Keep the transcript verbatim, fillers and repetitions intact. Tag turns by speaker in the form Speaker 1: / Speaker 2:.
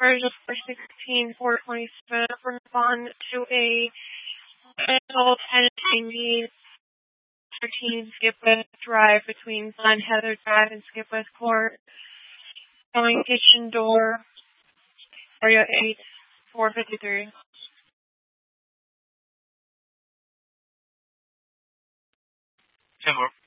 Speaker 1: Version four sixteen, four twenty-seven, respond to a adult tenant need thirteen Skipwith Drive between Glen Heather Drive and Skipwith Court. Going kitchen door, area eight, four fifty-three.
Speaker 2: ten more.